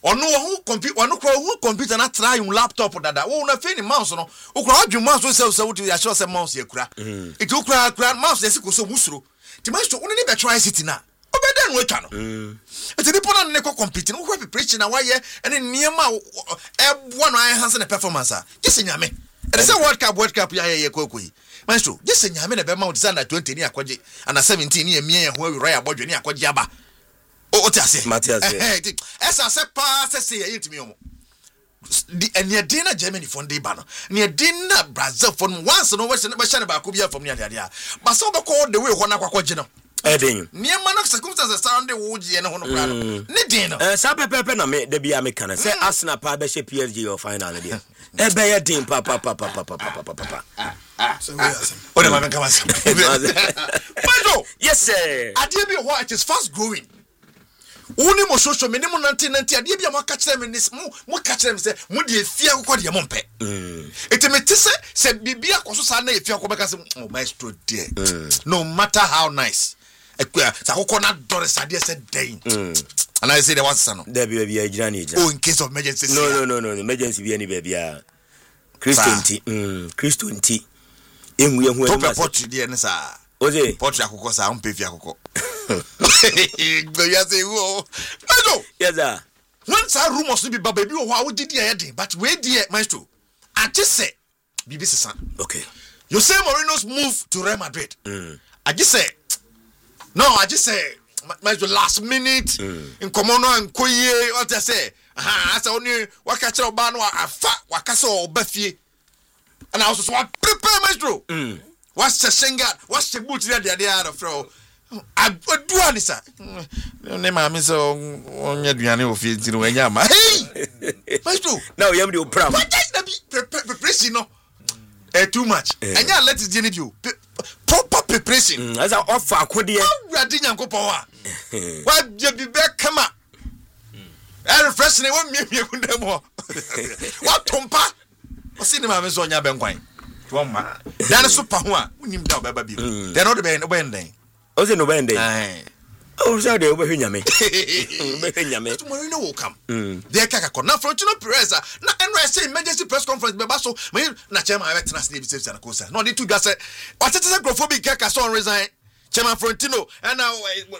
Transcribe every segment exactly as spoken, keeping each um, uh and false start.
ono who computer ono kro who computer na try un laptop dada wo na fe ni mouse no ukra adwu mouse so so so ya show say mouse ya kura it ukra kura mouse yesi ko so musuro ti master one ni be try city na obeda no atwa no eti ni pona ne ko computer no ko preparation na waye ene niema e bo no enhance the performance a just nyame e say world cup world cup ya ye kokoi master just nyame na be ma under twenty ni akwaje under seventeen ni emie ho awi royal bodwe ni akwaje aba o ti ase Matias eh esa se pa se se ye ntimi omo di ene din na Germany fon dey ba no ne din na Brazil fon once no we se be shane ba ko bia fam ne ade ade ba so be ko the way ho na kwakwaje no edin ne man of circumstances sound wo je ne ho no kra ne din no eh sa pepepe na me da bia me kana say Arsenal pa be she P S G or final dia e be ye din pa pa pa pa pa pa pa pa ah so we are o de ma kan was yes sir ade bi ho it is fast growing Uni mo social me ni mo nanti nanti ade bia mo ka kire me nis mo mo ka kire me se mo de efia kokko de mo mpe mm etemeti se se bibia koso sa na efia kokko beka se oh maestro dear no matter how nice ekwa sa kokko na dore sa de se den and I say the one son there be bia gira ni gira oh in case of emergency no no no no emergency bia ni bia Christianity mm Christianity enwu ehu enu ma pot de ne sa oze pot akokko sa mpe fia kokko go ya say wo maestro yes sir once our rumors be baba bi wo ho didi ayede but we die maestro ati say bibi sesa okay you say Mourinho's move to Real Madrid mm I just say no I just say maestro last minute mm. in common and koye what I say aha asa oni waka kire oba no afa waka say oba fie and I also so prepare maestro mm what's the singer what's the boot there there out fro I do anisa ne ma me so onye duane ofie ntino wanya ma hey maestro now you am the pram what is the preparation no eh too much anya let it dey you proper preparation as a offer akode e awrade nyankopon a wa je bi be kama eh refresh ne wa miemie kundam ho wa tompa o si ne ma me so onya be nkwan to ma dan so pa ho a unim da obeba bi then no de be no be nden o se no be nden eh o se de obehwe nyame obehwe nyame tomorrow no will come there kaka ko na Florentino Perez na N Y C emergency press conference be ba so me na chairman abet na se be save na ko sa no dey to gase watete graphobic kaka so on resign chairman Florentino and now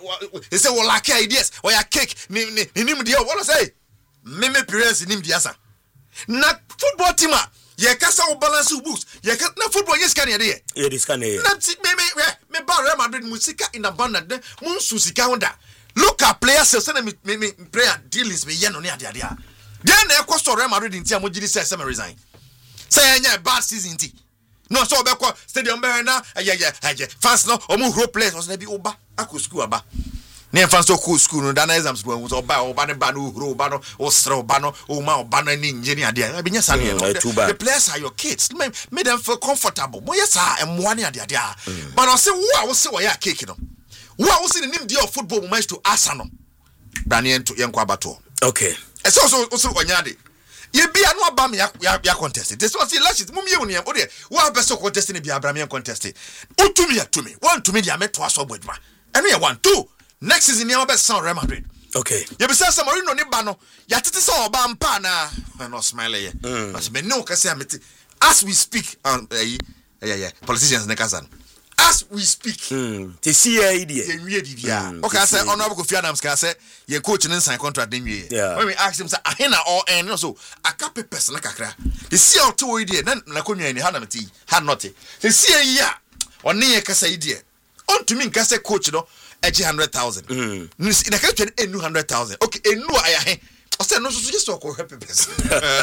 he say we lack ideas or ya cake ni ni nim dia what say me me Perez nim dia sa na football team ye kasa o balance books ye ka na football yes can ye dey ye dis can ye na me me me ba Real Madrid musika in abundance mun su sika honda look at players say na me me player dealings me ye no ne ade ade a then na e ko Real Madrid ntia mo gidi say say resign say anya bad season ti no so be ko stadium be na ye ye ye fans no o mu hero players o na bi oba akọ school aba ne fans so cool school no dan exams go so oba oba ne ba no hero oba no o sre oba no o ma oba no ni engineer ade a be nya sa ne the players are your kids make them feel comfortable mo yes a emwa ne ade ade a but o say wo a wo say wo ya cake no wo a wo say nim dia of football match to Arsenal Daniel to yenko abato okay e so so so onya de ye bia no aba me ya ya contest this was the last mum ye woni o de wo abeso contest ne bia abram ye contest utumi ya tumi one tumi dia meto aso bodwa eno ye one two next season you be San Real Madrid okay you be say Mourinho ni ba no ya tete so oba mpa na no smile ye but me no kase ameti as we speak um eh yeah yeah politicians ne kasa as we speak mm te see e die ye wie di dia okay say honorable Kofi Adams ka say ye coach ni sign contract den wie when we ask him say ahena all end no so aka papers na kakra the see out to we die na na konwa ni ha na meti ha not the see e ya oni ye kasa e die on to me kasa coach no one hundred thousand mm in a question enu one hundred thousand okay enu aya he o say no so so just ko help person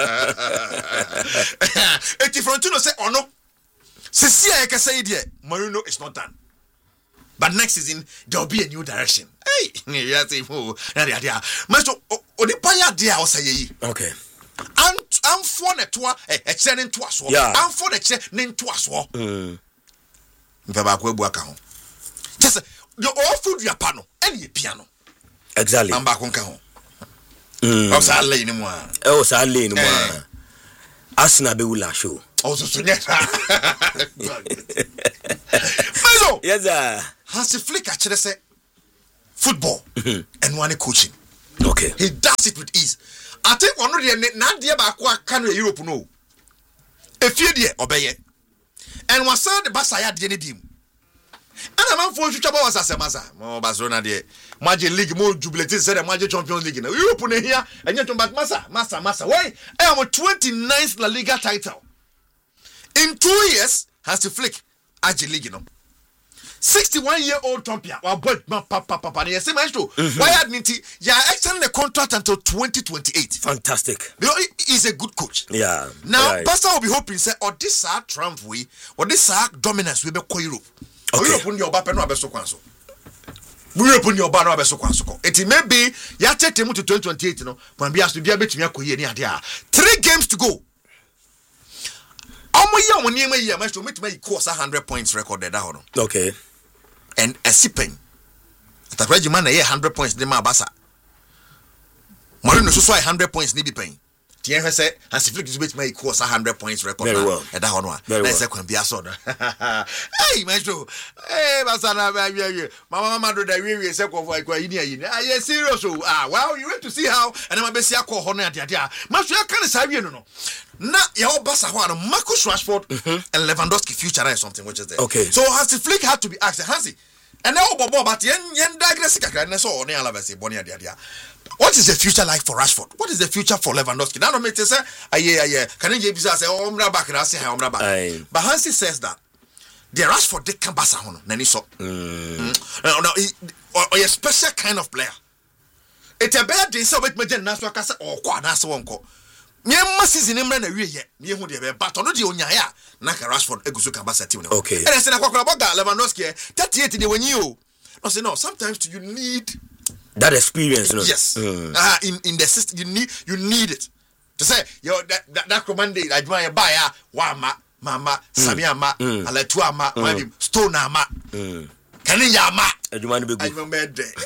eti Florentino say ono se see aya kasa e die Mourinho is not done but next season there will be a new direction hey you say oh na dia dia maso oni pa ya dia o say yi okay an an for na to e e kire ne to aso an for na kire ne to aso mm mfa ba ko ebu aka ho just the all food you pano any piano exactly amba ko nka ho mm o sa le ni mo a e o sa le ni mo a Arsenal be wula show o so so nyeta maso yes sir has the flick a kire say football and one coaching Okay. He does it with ease. I think one of the not the back can Europe no. If you dear obey. And was said the Basaya didn't him. And a man for you trouble was as a massa. More Barcelona de Magic League more jubilated said a Magic Champions League. You put it here and yet back massa, massa, massa. Why? I am a twenty-ninth La Liga title. In two years, has to flick Magic League, you know. sixty-one year old champion. Well, but papa, papa, yes, same as too. Why had Ninti? Yeah, extended the contract until twenty twenty-eight. Fantastic. You know, he's a good coach. Yeah. Now, right. Pastor will be hoping, say, or this are Trump we, or this are dominance we be call Europe. Okay. Europe on your back, no abeso kwanso. Europe on your back, no abeso kwanso. It may be ya take him to twenty twenty-eight. No, when be asked to be a bit to me akoye ni adia. Three games to go. Omo year when you may year, match to meet me course a hundred points recorded that one. Okay. And a sipping. That regimen a hundred points de ma basa. Marino so a hundred points ni be paying. Tien say has flick to make course a hundred points record. Very well. At that one. Let's say can be a soda. Hey, maestro. Hey, Basana baby. Mama mama do that we say ko for kwa yin ah yes serious oh. Ah, well, you went to see how and my best yakọ ho na dia dia. Maestro ya kan say we no no. Na ya obasa ho no Marcus Rashford and Lewandowski future or something which is there. Okay. So has the flick had to be asked Hansi. And now Bobo but yen yen digress kakra na so on ala verse boni dia dia. What is the future like for Rashford? What is the future for Lewandowski? Now, no matter say, aye, aye, can you say, oh, I'm not back, and I say, I'm not back. But Hansi says that the Rashford they can pass on, Nani so. No, or a special kind of player. It's a bad day, so with me, then, that's what I say, oh, quite, that's one call. Near masses in him, and a real yet, near who they were, but on the Onyaya, Naka Rashford, Egusuka Bassati. Okay. And I said, I walk about Lewandowski, thirty-eight, when you. I say, no, sometimes you need. That experience, no? Yes. Mm. Uh, in in the system, you need you need it to say yo that that, that command I admire buy wama mama samia ma aletua ma maybe stone ma can ya ma adwuma no be good adwuma be de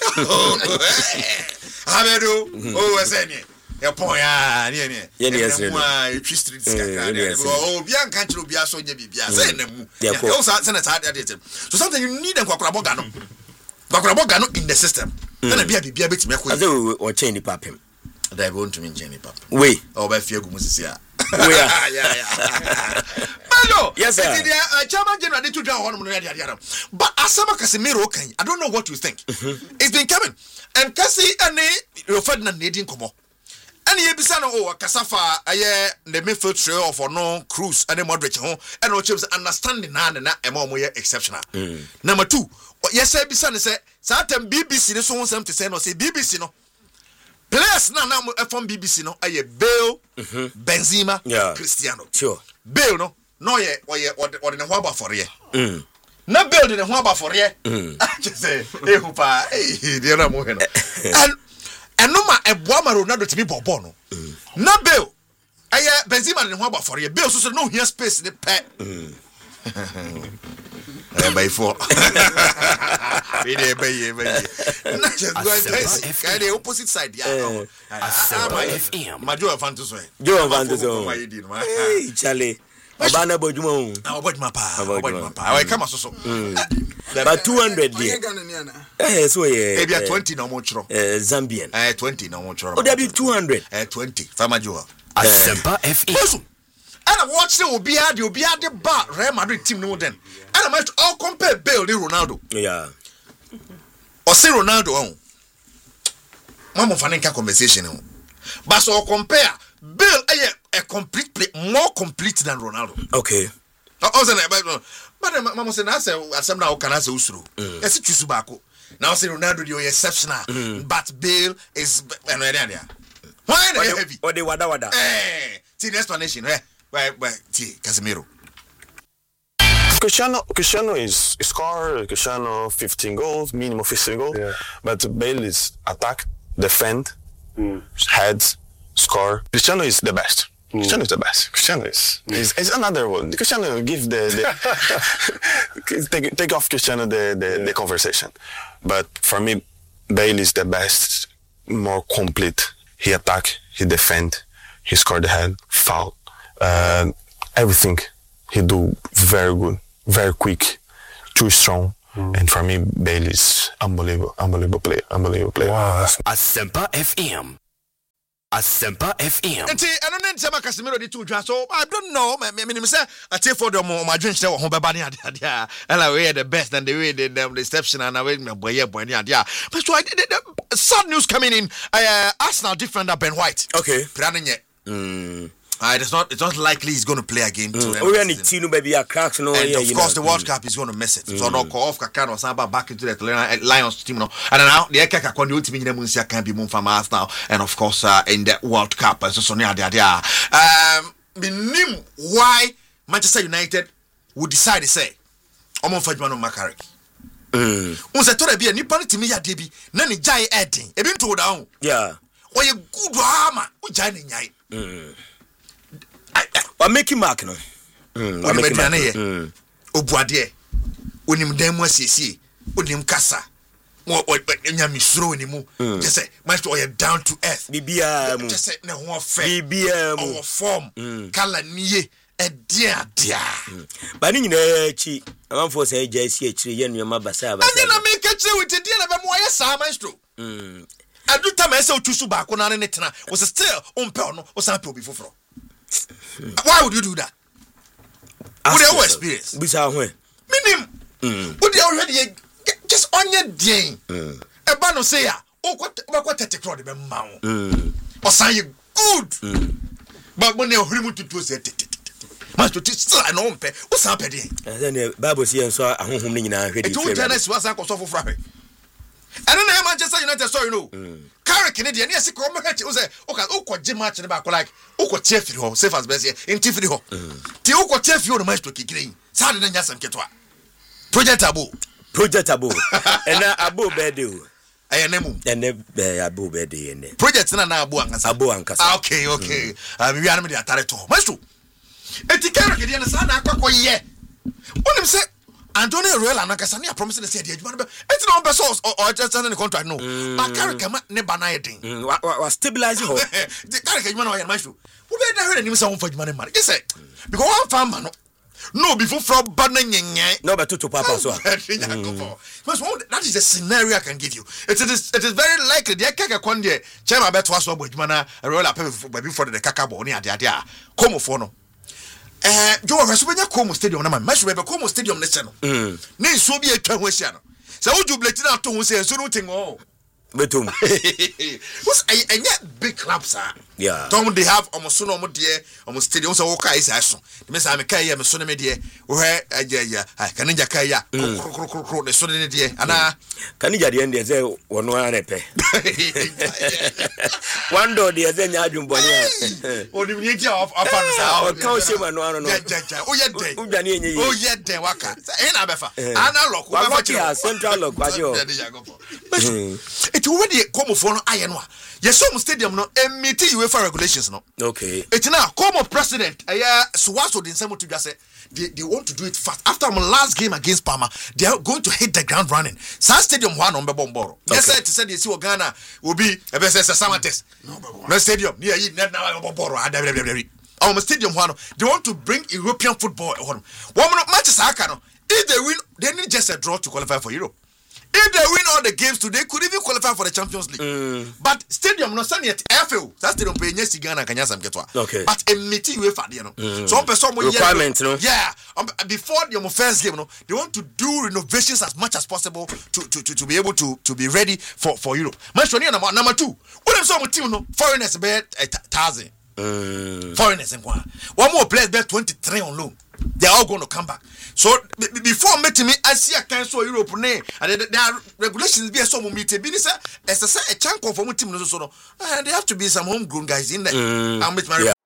abedo oh wesene e pon ya ne ne ye ne yes ne e twi street skaka oh bia nka kire bia so nya bibia say na mu e o sa say na sa dey so something you need nkwakwara boga no nkwakwara boga no in the system. Then be a be a bit me I say or change the papim. They want to mean Jenny pap. We or by fear gumusia. We are. Yeah, yeah. Hello. Yes, sir. The Chairman General need to draw on but Asama Casemiro okay. I don't know what you think. It's been coming. And Cassie and your Ferdinand needing come on. And ye bisano oh Kasafa aye the midfield trio of no Cruz and Modric home and no chips understanding na na emo mo exceptional. Number two, yes I bisano say certain B B C so want to say no say B B C no. Players na na from B B C no aye Bale, Benzema, yeah. Cristiano. Sure. Bale no no ye or ye or the no about for ye. Na Bale the no about for ye. Just say eh hupa eh the na mo no. And and no ma eboama Ronaldo to be bobo no. Na Bale aye Benzema the no about for ye. Bale so no here space the pet. Eh by four. We dey by ye by ye. Na just go and say the opposite side yeah. F M. Majo Fantos way. Joe Fantos. Hey Charlie. Obana bojuma. Na obojuma pa. Obojuma pa. I come so so. But two hundred there. Eh so yeah. E bia twenty na mo chro. Eh Zambian. Eh twenty na mo chro. O there be two hundred. Eh twenty. Famajo. Asempa F M. And I watch the Obia, the Obia, the bar, Real Madrid team no then. And I might all compare Bale to Ronaldo. Yeah. Or say Ronaldo on. Mama Fanenka conversation. But so compare Bale a, a complete play, more complete than Ronaldo. Okay. But Mama said, I say, some now can I say Usuru. Yes, it's Chusubako. Now say Ronaldo, you're exceptional. But Bale is an area. Why are they heavy? Or the Wada Wada? Eh, see the explanation, eh? Well, well, see, Casemiro. Cristiano, Cristiano is score. Cristiano fifteen goals, minimum fifteen goals. Yeah. But Bale is attack, defend, mm. heads, score. Cristiano is the best. Mm. Cristiano is the best. Cristiano is mm. is, is another one. Cristiano give the, the take take off Cristiano the the, yeah. the conversation. But for me, Bale is the best, more complete. He attack, he defend, he score the head, foul. Uh, everything he do very good, very quick, too strong. And for me, Bailey is unbelievable, unbelievable player, unbelievable player. Wow, Asempa F M. Asempa F M. And I don't know Sama Casemiro did two so I don't know. I mean, say I take for the my drink show home by and I wear the best and the way the reception and I wear my boy boy yeah. But so I did sad news coming in. Uh, Arsenal defender Ben White. Okay. Mm. Uh, it's not. It's not likely he's going to play again. Mm. Oh, yeah, Tino baby, a cracks no. And yeah, of course, know. the World mm. Cup is going to miss it. Mm. So no call off Kakano Samba back into the Lions team. No, and now the Ekaka Kwani ultimate in Munsia can be moved from us now. And of course, uh, in the World Cup, so so near there. Um, minim why Manchester United would decide to say, "Omo Fajmano Makari." Hmm. Unse to be a nipa no timi ya debi na ne jai edin. Ebi nto down. Yeah. Oye good ama, o jai ne nyai. Hmm. Wa make mark no. Mm. Wa make mark. Mm. Obuade. Onim dan mu asiesie. Onim kasa. Mo nya misuro ni mu. Just say, master oye down to earth. Bibia mu. Just say na ho fe. Bibia mu. Our form. Kala niye. Edia dia. Ba ni nyina chi. Amanfo say jasi achire ye nuama basa basa. Ani na make achire with dia na be mo aye sa maestro. Mm. Adu ta ma say otusu ba ko na ne tena. Was still on pe no. O san pe obi foforo. Why would you do that? With your experience. Bisa hwe. Minim. Would you already just on your day? E ba no say ya. O ko ko thirty crore de be ma wo. Mm. O san you good. But when you huri mutu to say Master still I know pe. O san pe dey. Then the Bible say so ahonhom ni nyina hwe di. E to tennis was an koso fofra he. I don't know Manchester United so you know. Carrick in the near see come match o say o ka o ko gi match ne ba ko like o ko tie firi ho safe as best in tie firi ho. Ti o ko tie firi ho match to kikire. Sa de nya sam ketwa. Project Abo. Project Abo. Ena Abo birthday o. Aye nemu. Ene be Abo birthday ene. Project na na Abo ankasa. Abo ankasa. Ah okay okay. Ah mi wiana me de atare to. Maestro. Eti Carrick de na sa na akwa ye. Onim say Antonio Ruela na kasa na promise na say de adwuma no be enti na on be so or just sign the contract no but Carrick ma ne ba na yedin wa wa stabilize ho the Carrick adwuma na o ya maestro wo be da hwe na nim say won fa adwuma ne ma you say because one fan ma no no before from ba na nyenyen no be to papa so because that is the scenario I can give you it is it is very likely the kaka kon de chairman beto aso adwuma na Ruela pay before the kaka bo ni ade ade a komo fo no Eh, Joe Resubenya Como Stadium na man. Match be Como Stadium ne se no. Mm. Ne so bi atwa ho ahia no. Se wo jubilate na to ho se so no ting o. Betum. Was I big clubs are. Yeah. Tom they have almost so no mo de almost stadium so wo kai is aso. The me say me kai ya me so ne me de. Wo he aja ya. Ai kanija kai ya. Kro kro kro de so ne de. Ana kanija de ende say wono are pe. One door de say nya adwumbo ni. Oni mi ji of afan sa. O ka o se ma no ano no. Ja ja. O ye den. O dwane enye yi. O ye den waka. E na befa. Ana lock. Wa fa central lock wa jo. It already come for no iron one. Yes, some stadium no meet UEFA regulations no. Okay. It's now come president. Aya Suwaso din semo to just say they, they want to do it fast. After my last game against Parma, they are going to hit the ground running. Sa stadium one on Bebomboro. Yes, I said you see Ghana will be a best Samates. No stadium. Yeah, you net now Bebomboro. Our stadium one. They want to bring European football home. One matches Akano. If they win, they need just a draw to qualify for Europe. If they win all the games today, could even qualify for the Champions League. Mm. But stadium no stand yet F L. That stadium pay yes Ghana can yes get one. Okay. But a meeting UEFA, you know. Mm. So person requirement, no. Yeah. Um, before the first game, no, they want to do renovations as much as possible to to, to, to be able to, to be ready for, for Europe. Manchester number number two. What them some team no foreigners be a thousand. Mm. Foreigners in one. One more players be twenty-three on loan. They are all going to come back. So b- before meeting me, I see a cancel Europe and there are regulations be a some meeting. Be as a chunk of a team, so they have to be some homegrown guys in there. Mm.